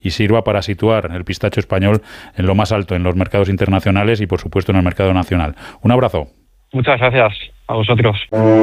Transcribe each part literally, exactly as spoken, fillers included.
y sirva para situar el pistacho español en lo más alto en los mercados internacionales y, por supuesto, en el mercado nacional. Un abrazo. Muchas gracias a vosotros.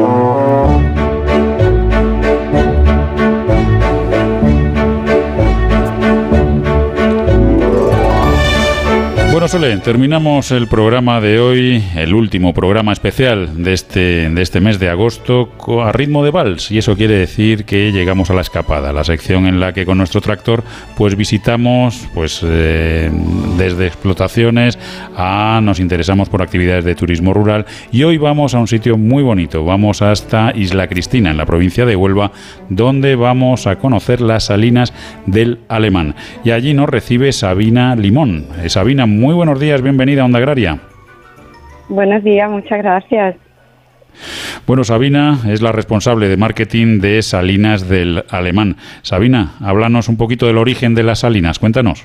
Bueno, Sole, terminamos el programa de hoy, el último programa especial de este, de este mes de agosto, a ritmo de vals, y eso quiere decir que llegamos a la escapada, la sección en la que con nuestro tractor pues visitamos pues eh, desde explotaciones a nos interesamos por actividades de turismo rural, y hoy vamos a un sitio muy bonito, vamos hasta Isla Cristina, en la provincia de Huelva, donde vamos a conocer las salinas del Alemán, y allí nos recibe Sabina Limón. Eh, Sabina, muy Muy buenos días, bienvenida a Onda Agraria. Buenos días, muchas gracias. Bueno, Sabina es la responsable de marketing de Salinas del Alemán. Sabina, háblanos un poquito del origen de las salinas, cuéntanos.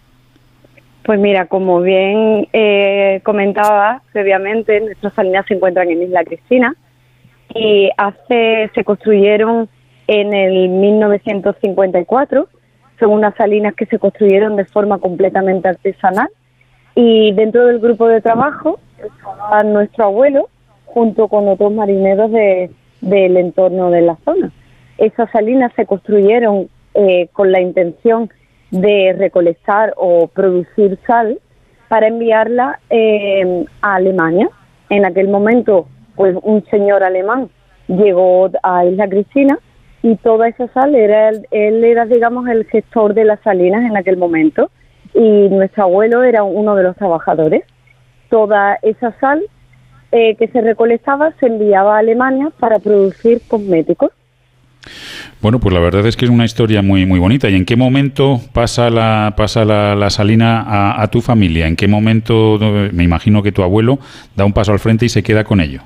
Pues mira, como bien eh, comentaba previamente, nuestras salinas se encuentran en Isla Cristina y hace se construyeron en el mil novecientos cincuenta y cuatro. Son unas salinas que se construyeron de forma completamente artesanal. Y dentro del grupo de trabajo estaba nuestro abuelo junto con otros marineros de, del entorno de la zona. Esas salinas se construyeron eh, con la intención de recolectar o producir sal para enviarla eh, a Alemania. En aquel momento, pues un señor alemán llegó a Isla Cristina y toda esa sal, era él, él era, digamos, el gestor de las salinas en aquel momento. Y nuestro abuelo era uno de los trabajadores. Toda esa sal eh, que se recolectaba se enviaba a Alemania para producir cosméticos. Bueno, pues la verdad es que es una historia muy muy bonita. ¿Y en qué momento pasa la pasa la, la salina a, a tu familia? ¿En qué momento, me imagino que tu abuelo da un paso al frente y se queda con ello?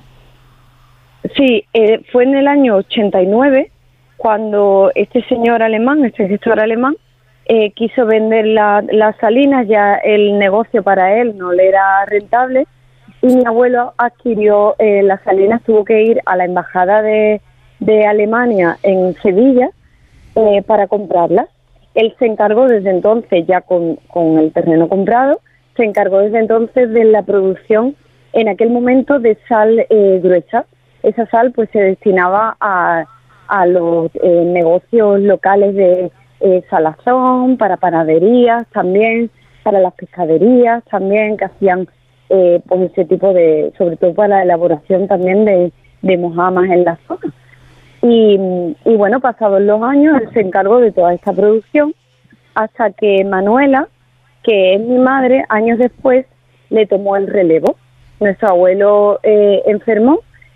Sí, eh, fue en el año ochenta y nueve cuando este señor alemán, este gestor alemán, Eh, quiso vender la, las salinas, ya el negocio para él no le era rentable, y mi abuelo adquirió eh, las salinas, tuvo que ir a la embajada de, de Alemania en Sevilla eh, para comprarlas. Él se encargó desde entonces, ya con, con el terreno comprado, se encargó desde entonces de la producción en aquel momento de sal eh, gruesa. Esa sal pues se destinaba a, a los eh, negocios locales de Eh, salazón, para panaderías también, para las pescaderías también, que hacían eh, pues ese tipo de, sobre todo para la elaboración también de, de mojamas en la zona. Y, y bueno, pasados los años, él se encargó de toda esta producción hasta que Manuela, que es mi madre, años después le tomó el relevo. Nuestro abuelo eh, enfermó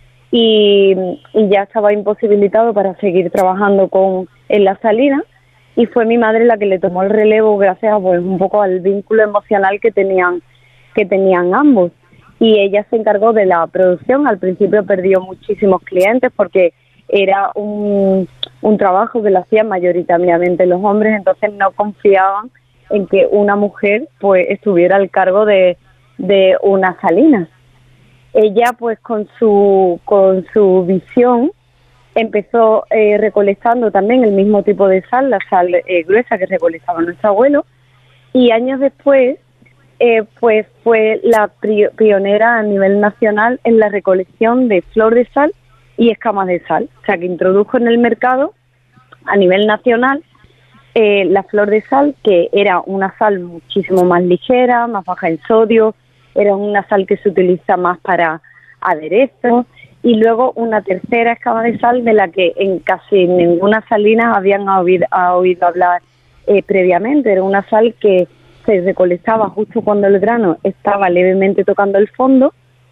y, y ya estaba imposibilitado para seguir trabajando con en la salina. Y fue mi madre la que le tomó el relevo gracias a, pues, un poco al vínculo emocional que tenían que tenían ambos. Y ella se encargó de la producción. Al principio perdió muchísimos clientes porque era un, un trabajo que lo hacían mayoritariamente los hombres, entonces no confiaban en que una mujer pues estuviera al cargo de, de unas salinas. Ella pues con su, con su visión empezó eh, recolectando también el mismo tipo de sal, la sal eh, gruesa que recolectaba nuestro abuelo, y años después eh, pues fue la pri- pionera a nivel nacional en la recolección de flor de sal y escamas de sal, o sea que introdujo en el mercado a nivel nacional eh, la flor de sal, que era una sal muchísimo más ligera, más baja en sodio, era una sal que se utiliza más para aderezos, y luego una tercera escama de sal de la que en casi ninguna salina habían oído, oído hablar eh, previamente. Era una sal que se recolectaba justo cuando el grano estaba levemente tocando el fondo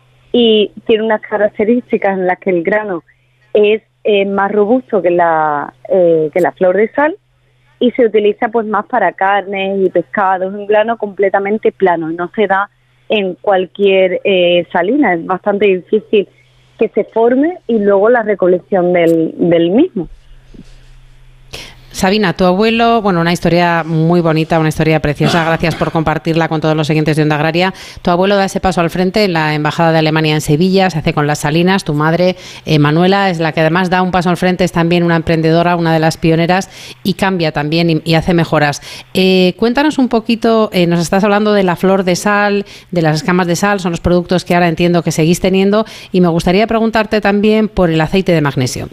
y tiene unas características en las que el grano es eh, más robusto que la, eh, que la flor de sal y se utiliza pues más para carnes y pescados, un grano completamente plano, no se da en cualquier eh, salina, es bastante difícil que se forme y luego la recolección del, del mismo. Sabina, tu abuelo, bueno, una historia muy bonita, una historia preciosa, gracias por compartirla con todos los oyentes de Onda Agraria. Tu abuelo da ese paso al frente en la Embajada de Alemania en Sevilla, se hace con las salinas. Tu madre, eh, Manuela, es la que además da un paso al frente, es también una emprendedora, una de las pioneras, y cambia también y, y hace mejoras. Eh, cuéntanos un poquito, eh, nos estás hablando de la flor de sal, de las escamas de sal, son los productos que ahora entiendo que seguís teniendo, y me gustaría preguntarte también por el aceite de magnesio.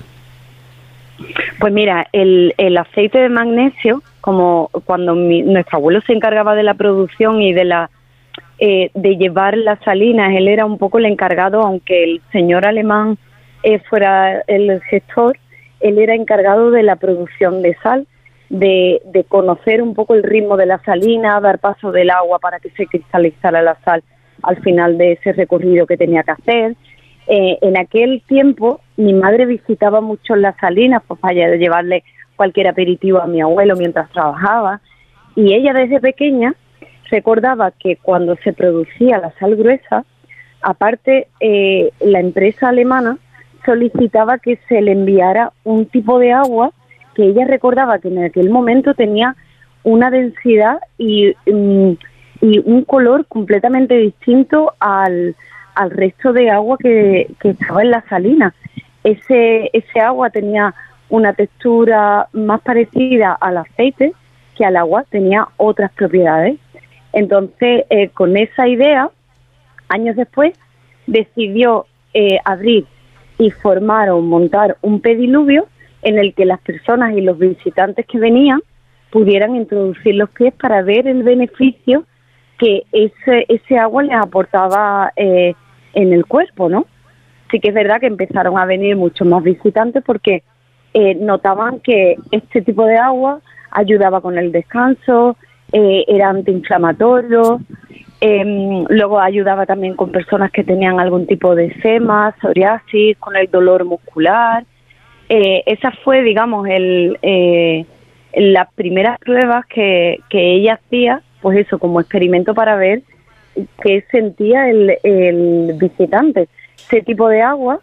Pues mira, el, el aceite de magnesio, como cuando mi, nuestro abuelo se encargaba de la producción y de la eh, de llevar las salinas, él era un poco el encargado, aunque el señor alemán eh, fuera el gestor, él era encargado de la producción de sal, de, de conocer un poco el ritmo de la salina, dar paso del agua para que se cristalizara la sal al final de ese recorrido que tenía que hacer. Eh, en aquel tiempo mi madre visitaba mucho las salinas pues para llevarle cualquier aperitivo a mi abuelo mientras trabajaba, y ella desde pequeña recordaba que cuando se producía la sal gruesa, aparte eh, la empresa alemana solicitaba que se le enviara un tipo de agua que ella recordaba que en aquel momento tenía una densidad y, um, y un color completamente distinto al al resto de agua que, que estaba en la salina. Ese, ese agua tenía una textura más parecida al aceite que al agua, tenía otras propiedades. Entonces, eh, con esa idea, años después, decidió eh, abrir y formar o montar un pediluvio en el que las personas y los visitantes que venían pudieran introducir los pies para ver el beneficio que ese ese agua les aportaba eh, en el cuerpo, ¿no? Sí que es verdad que empezaron a venir muchos más visitantes porque eh, notaban que este tipo de agua ayudaba con el descanso, eh, era antiinflamatorio, eh, luego ayudaba también con personas que tenían algún tipo de eczema, psoriasis, con el dolor muscular. Eh, esa fue, digamos, el eh, las primeras pruebas que, que ella hacía, pues eso, como experimento para ver qué sentía el, el visitante. Ese tipo de agua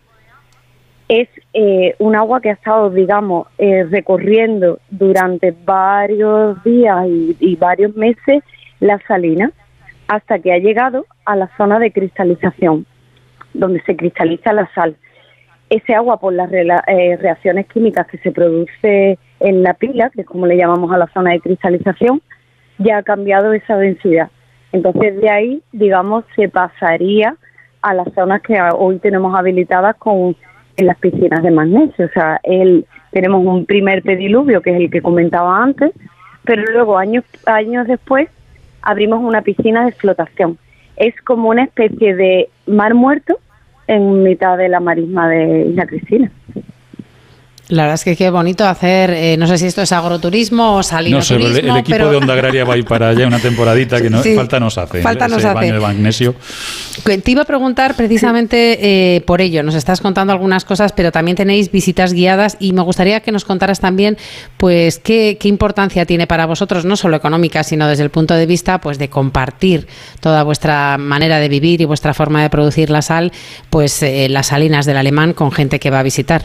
es eh, un agua que ha estado, digamos, eh, recorriendo durante varios días y, y varios meses la salina, hasta que ha llegado a la zona de cristalización, donde se cristaliza la sal. Ese agua, por las re, eh, reacciones químicas que se produce en la pila, que es como le llamamos a la zona de cristalización, ya ha cambiado esa densidad. Entonces, de ahí, digamos, se pasaría a las zonas que hoy tenemos habilitadas con en las piscinas de magnesio. O sea, el, tenemos un primer pediluvio, que es el que comentaba antes, pero luego, años, años después, abrimos una piscina de flotación. Es como una especie de mar muerto en mitad de la marisma de Isla Cristina. La verdad es que qué bonito hacer, eh, no sé si esto es agroturismo o salinoturismo. No sé, el, el equipo pero... de Onda Agraria va a ir para allá una temporadita que no, sí, falta nos hace. Falta ¿eh? nos Ese hace. Baño de magnesio. Te iba a preguntar precisamente eh, por ello, nos estás contando algunas cosas, pero también tenéis visitas guiadas y me gustaría que nos contaras también pues qué, qué importancia tiene para vosotros, no solo económica, sino desde el punto de vista pues de compartir toda vuestra manera de vivir y vuestra forma de producir la sal, pues eh, las salinas del Alemán con gente que va a visitar.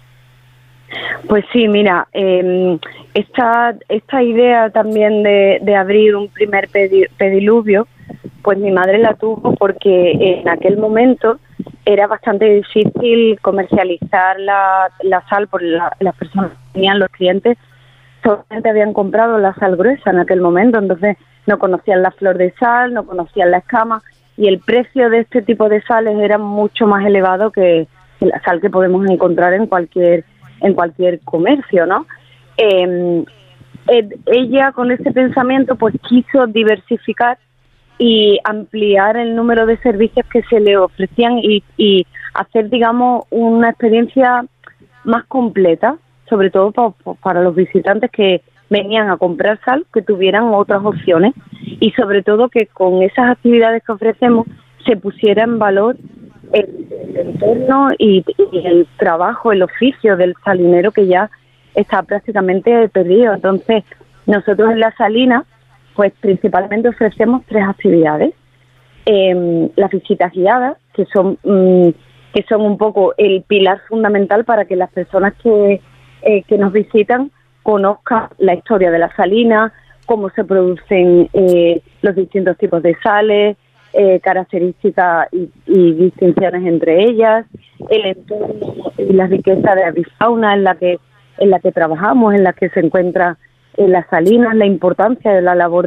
Pues sí, mira, eh, esta esta idea también de, de abrir un primer pedi, pediluvio, pues mi madre la tuvo porque en aquel momento era bastante difícil comercializar la, la sal, por la, las personas que tenían, los clientes, solamente habían comprado la sal gruesa en aquel momento, entonces no conocían la flor de sal, no conocían la escama, y el precio de este tipo de sales era mucho más elevado que la sal que podemos encontrar en cualquier en cualquier comercio, ¿no? Eh, eh, ella con ese pensamiento pues quiso diversificar y ampliar el número de servicios que se le ofrecían y, y hacer, digamos, una experiencia más completa, sobre todo pa, pa, para los visitantes que venían a comprar sal, que tuvieran otras opciones y sobre todo que con esas actividades que ofrecemos se pusiera en valor el, el entorno y, y el trabajo, el oficio del salinero que ya está prácticamente perdido. Entonces, nosotros en la salina, pues principalmente ofrecemos tres actividades. Eh, las visitas guiadas, que son mm, que son un poco el pilar fundamental para que las personas que, eh, que nos visitan conozca la historia de las salinas, cómo se producen eh, los distintos tipos de sales, eh, características y, y distinciones entre ellas, el entorno y la riqueza de avifauna en la que en la que trabajamos, en la que se encuentra en las salinas, la importancia de la labor